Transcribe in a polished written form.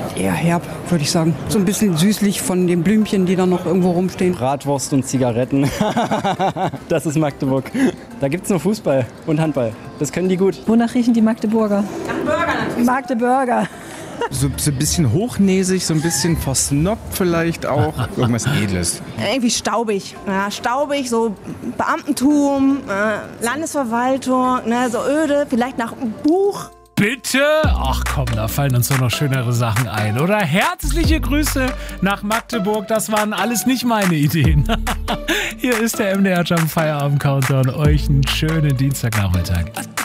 Eher herb, würde ich sagen. So ein bisschen süßlich von den Blümchen, die da noch irgendwo rumstehen. Bratwurst und Zigaretten. Das ist Magdeburg. Da gibt's nur Fußball und Handball. Das können die gut. Wonach riechen die Magdeburger? Nach Burger natürlich. Magdeburger. So ein bisschen hochnäsig, so ein bisschen versnobbt vielleicht auch. Irgendwas Edles. Irgendwie staubig. Ja, staubig, so Beamtentum, Landesverwaltung, ne, so öde, vielleicht nach einem Buch. Bitte? Ach komm, da fallen uns doch noch schönere Sachen ein, oder? Herzliche Grüße nach Magdeburg, das waren alles nicht meine Ideen. Hier ist der MDR Jump Feierabend Countdown. Euch einen schönen Dienstagnachmittag.